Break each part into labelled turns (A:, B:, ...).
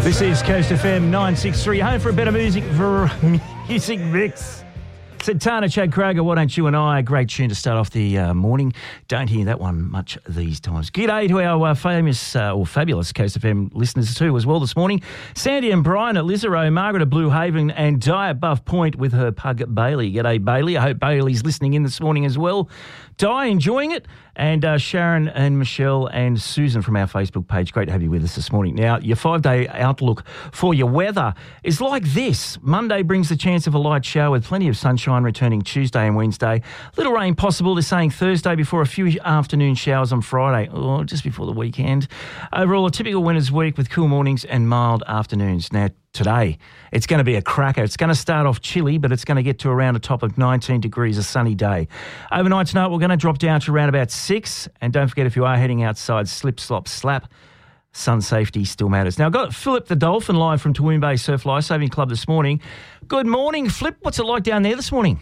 A: This is Coast FM 963, home for a better music mix. Santana, Chad Kroger, Why Don't You and I? A great tune to start off the morning. Don't hear that one much these times. G'day to our famous or fabulous Coast FM listeners too as well this morning. Sandy and Brian at Lizero, Margaret at Blue Haven and Di at Buff Point with her pug Bailey. G'day Bailey. I hope Bailey's listening in this morning as well. Di, enjoying it? And Sharon and Michelle and Susan from our Facebook page. Great to have you with us this morning. Now, your 5-day outlook for your weather is like this. Monday brings the chance of a light shower with plenty of sunshine returning Tuesday and Wednesday. Little rain possible, they're saying Thursday before a few afternoon showers on Friday, or just before the weekend. Overall, a typical winter's week with cool mornings and mild afternoons. Now, today, it's going to be a cracker. It's going to start off chilly, but it's going to get to around a top of 19 degrees, a sunny day. Overnight tonight, we're going to drop down to around about 6. And don't forget, if you are heading outside, slip, slop, slap. Sun safety still matters. Now, I've got Philip the Dolphin live from Toowoomba Bay Surf Lifesaving Club this morning. Good morning, Flip. What's it like down there this morning?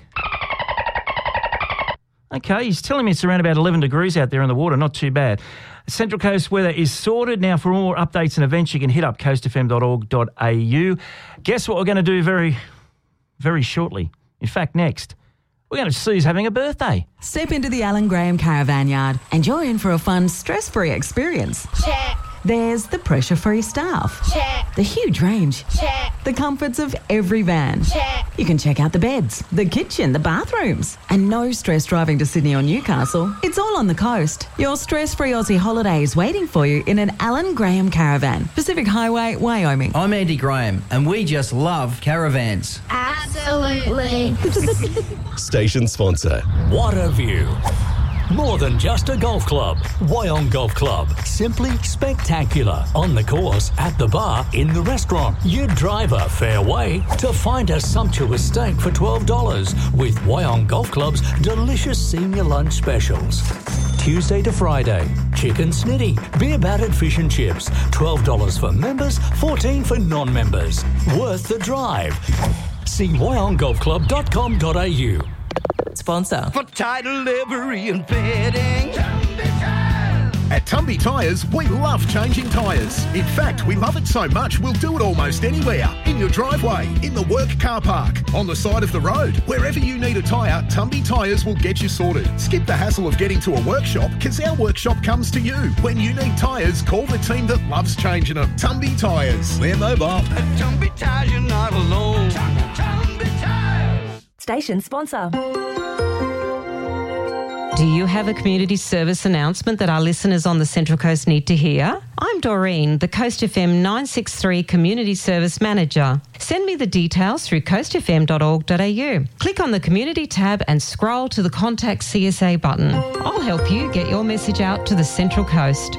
A: Okay, he's telling me it's around about 11 degrees out there in the water. Not too bad. Central Coast weather is sorted. Now, for more updates and events, you can hit up coastfm.org.au. Guess what we're going to do very, very shortly? In fact, next, we're going to Sue's having a birthday.
B: Step into the Alan Graham Caravan Yard and you're in for a fun, stress-free experience.
C: Check.
B: There's the pressure-free staff.
C: Check.
B: The huge range.
C: Check.
B: The comforts of every van.
C: Check.
B: You can check out the beds, the kitchen, the bathrooms. And no stress driving to Sydney or Newcastle. It's all on the coast. Your stress-free Aussie holiday is waiting for you in an Alan Graham Caravan. Pacific Highway, Wyoming.
D: I'm Andy Graham, and we just love caravans.
C: Absolutely.
E: Station sponsor.
F: What a view. More than just a golf club. Wyong Golf Club. Simply spectacular. On the course, at the bar, in the restaurant. You drive a fair way to find a sumptuous steak for $12 with Wyong Golf Club's delicious senior lunch specials. Tuesday to Friday, chicken snitty, beer battered fish and chips. $12 for members, $14 for non-members. Worth the drive. See wyonggolfclub.com.au.
B: Sponsor.
G: For title, livery and bedding.
H: At Tumby Tyres, we love changing tyres. In fact, we love it so much we'll do it almost anywhere. In your driveway, in the work car park, on the side of the road. Wherever you need a tyre, Tumby Tyres will get you sorted. Skip the hassle of getting to a workshop because our workshop comes to you. When you need tyres, call the team that loves changing them. Tumby Tyres. We're mobile.
G: At Tumby Tyres, you're not alone. Tumby Tyres.
I: Station sponsor.
J: Do you have a community service announcement that our listeners on the Central Coast need to hear? I'm Doreen, the Coast FM 963 Community Service Manager. Send me the details through coastfm.org.au. Click on the Community tab and scroll to the Contact CSA button. I'll help you get your message out to the Central Coast.